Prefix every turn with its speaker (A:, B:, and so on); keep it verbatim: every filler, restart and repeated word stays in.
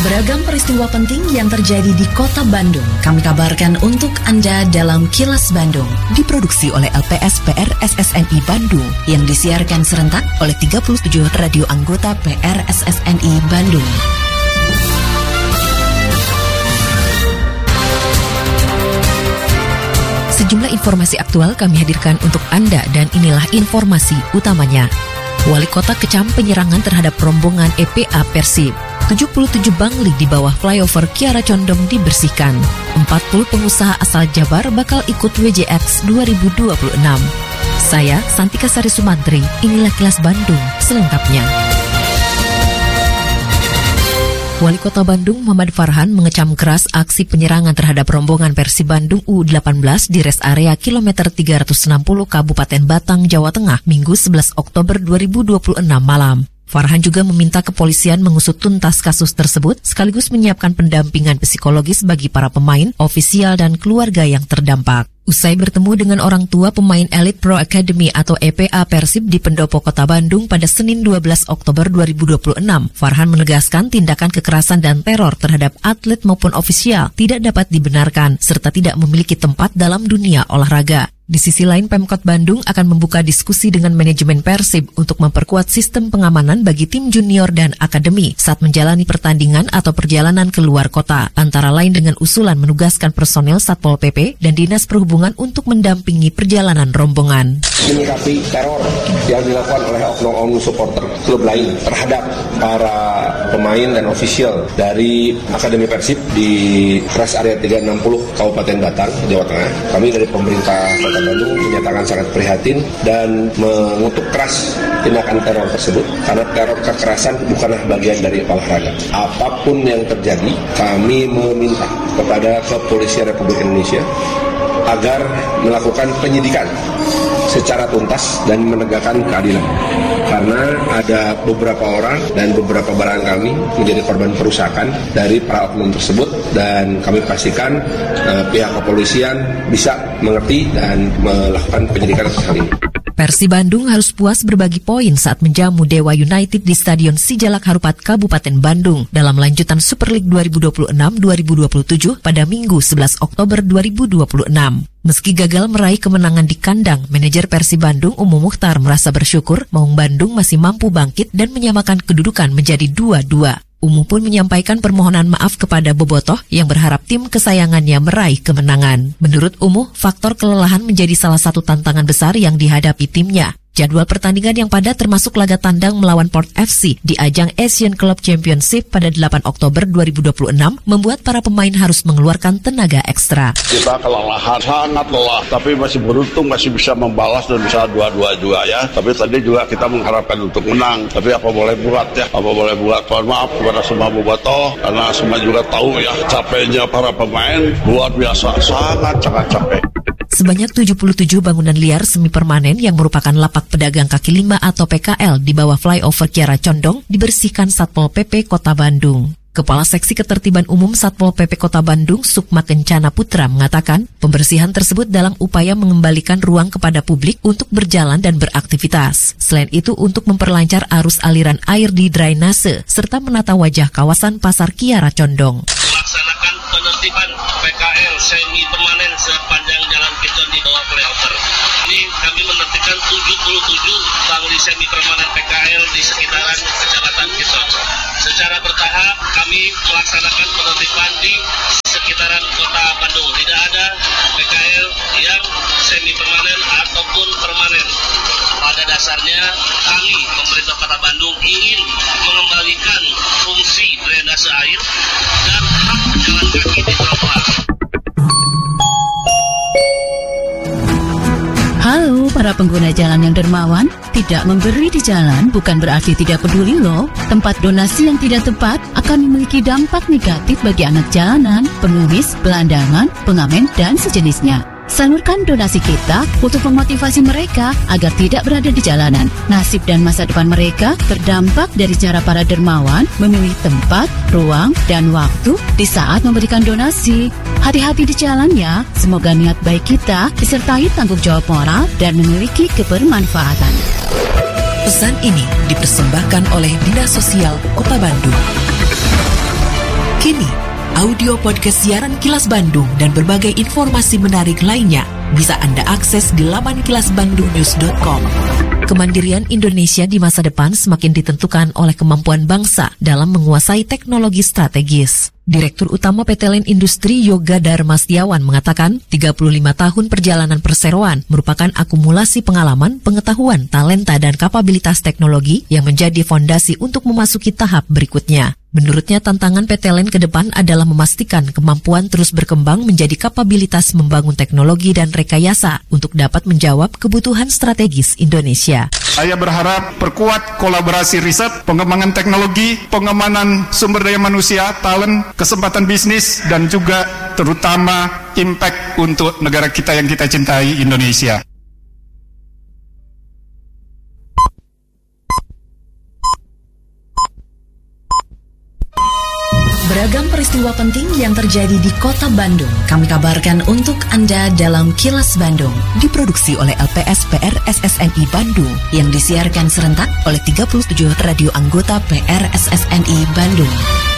A: Beragam peristiwa penting yang terjadi di Kota Bandung kami kabarkan untuk Anda dalam Kilas Bandung.
B: Diproduksi oleh L P S P R S S N I Bandung
A: yang disiarkan serentak oleh tiga puluh tujuh radio anggota P R S S N I Bandung.
B: Sejumlah informasi aktual kami hadirkan untuk Anda dan inilah informasi utamanya. Wali Kota kecam penyerangan terhadap rombongan E P A Persib. tujuh puluh tujuh bangli di bawah flyover Kiara Condong dibersihkan. empat puluh pengusaha asal Jabar bakal ikut W J X dua ribu dua puluh enam. Saya Santika Sari Sumantri, inilah Kilas Bandung selengkapnya. Wali Kota Bandung Muhammad Farhan mengecam keras aksi penyerangan terhadap rombongan Persib Bandung U delapan belas di res area kilometer tiga ratus enam puluh Kabupaten Batang, Jawa Tengah, Minggu sebelas Oktober dua ribu dua puluh enam malam. Farhan juga meminta kepolisian mengusut tuntas kasus tersebut sekaligus menyiapkan pendampingan psikologis bagi para pemain, ofisial, dan keluarga yang terdampak. Usai bertemu dengan orang tua pemain Elite Pro Academy atau E P A Persib di Pendopo Kota Bandung pada Senin dua belas Oktober dua ribu dua puluh enam, Farhan menegaskan tindakan kekerasan dan teror terhadap atlet maupun ofisial tidak dapat dibenarkan serta tidak memiliki tempat dalam dunia olahraga. Di sisi lain, Pemkot Bandung akan membuka diskusi dengan manajemen Persib untuk memperkuat sistem pengamanan bagi tim junior dan akademi saat menjalani pertandingan atau perjalanan ke luar kota, antara lain dengan usulan menugaskan personel Satpol P P dan Dinas Perhubungan untuk mendampingi perjalanan rombongan.
C: Menyikapi teror yang dilakukan oleh oknum-oknum supporter klub lain terhadap para pemain dan ofisial dari Akademi Persib di res area tiga ratus enam puluh Kabupaten Batang, Jawa Tengah. Kami dari pemerintah Kota Bandung menyatakan sangat prihatin dan mengutuk keras tindakan teror tersebut karena teror kekerasan bukanlah bagian dari olahraga. Apapun yang terjadi, kami meminta kepada Kepolisian Republik Indonesia agar melakukan penyidikan secara tuntas dan menegakkan keadilan. Karena ada beberapa orang dan beberapa barang kami menjadi korban perusakan dari para oknum tersebut dan kami pastikan eh, pihak kepolisian bisa mengerti dan melakukan penyidikan atas hal ini.
B: Persib Bandung harus puas berbagi poin saat menjamu Dewa United di Stadion Sijalak Harupat Kabupaten Bandung dalam lanjutan Super League dua ribu dua puluh enam dua ribu dua puluh tujuh pada Minggu sebelas Oktober dua ribu dua puluh enam. Meski gagal meraih kemenangan di kandang, manajer Persib Bandung Umu Mukhtar merasa bersyukur Maung Bandung masih mampu bangkit dan menyamakan kedudukan menjadi dua dua. Umu pun menyampaikan permohonan maaf kepada bobotoh yang berharap tim kesayangannya meraih kemenangan. Menurut Umu, faktor kelelahan menjadi salah satu tantangan besar yang dihadapi timnya. Jadwal pertandingan yang padat termasuk laga tandang melawan Port F C di ajang Asian Club Championship pada delapan Oktober dua ribu dua puluh enam membuat para pemain harus mengeluarkan tenaga ekstra.
D: Kita kelelahan, sangat lelah, tapi masih beruntung masih bisa membalas dan bisa dua-dua juga ya. Tapi tadi juga kita mengharapkan untuk menang, tapi apa boleh buat ya, apa boleh buat. Mohon maaf kepada semua bobotoh, karena semua juga tahu ya capeknya para pemain luar biasa, sangat-sangat capek.
B: Sebanyak tujuh puluh tujuh bangunan liar semi permanen yang merupakan lapak pedagang kaki lima atau P K L di bawah flyover Kiara Condong dibersihkan Satpol P P Kota Bandung. Kepala Seksi Ketertiban Umum Satpol P P Kota Bandung, Sukma Kencana Putra, mengatakan pembersihan tersebut dalam upaya mengembalikan ruang kepada publik untuk berjalan dan beraktivitas. Selain itu, untuk memperlancar arus aliran air di drainase, serta menata wajah kawasan Pasar Kiara Condong.
E: Melaksanakan penertiban P K L semi permanen sepanjang jalan Kicon di bawah flyover. Ini kami menertibkan tujuh puluh tujuh bangli semi permanen P K L di sekitaran Kecamatan Kicon. Secara bertahap kami melaksanakan penertiban di sekitaran Kota Bandung. Tidak ada P K L yang semi permanen ataupun permanen. Pada dasarnya kami pemerintah Kota Bandung ingin mengembalikan fungsi drainase air dan hak jalan kaki di trotoar.
F: Halo para pengguna jalan yang dermawan, tidak memberi di jalan bukan berarti tidak peduli loh. Tempat donasi yang tidak tepat akan memiliki dampak negatif bagi anak jalanan, pengemis, gelandangan, pengamen, dan sejenisnya. Salurkan donasi kita untuk memotivasi mereka agar tidak berada di jalanan. Nasib dan masa depan mereka terdampak dari cara para dermawan memilih tempat, ruang, dan waktu di saat memberikan donasi. Hati-hati di jalan ya, semoga niat baik kita disertai tanggung jawab moral dan memiliki kebermanfaatan.
B: Pesan ini dipersembahkan oleh Dinas Sosial Kota Bandung.
A: Kini, audio podcast siaran Kilas Bandung dan berbagai informasi menarik lainnya bisa Anda akses di laman kilas bandung news dot com.
B: Kemandirian Indonesia di masa depan semakin ditentukan oleh kemampuan bangsa dalam menguasai teknologi strategis. Direktur Utama P T Len Industri Yoga Dharma Setiawan mengatakan tiga puluh lima tahun perjalanan perseroan merupakan akumulasi pengalaman, pengetahuan, talenta, dan kapabilitas teknologi yang menjadi fondasi untuk memasuki tahap berikutnya. Menurutnya tantangan P T Len ke depan adalah memastikan kemampuan terus berkembang menjadi kapabilitas membangun teknologi dan rekayasa untuk dapat menjawab kebutuhan strategis Indonesia.
G: Saya berharap perkuat kolaborasi riset, pengembangan teknologi, pengembangan sumber daya manusia, talent, kesempatan bisnis, dan juga terutama impact untuk negara kita yang kita cintai, Indonesia.
A: Beragam peristiwa penting yang terjadi di Kota Bandung kami kabarkan untuk Anda dalam Kilas Bandung.
B: Diproduksi oleh L P S P R S S N I Bandung
A: yang disiarkan serentak oleh tiga puluh tujuh radio anggota P R S S N I Bandung.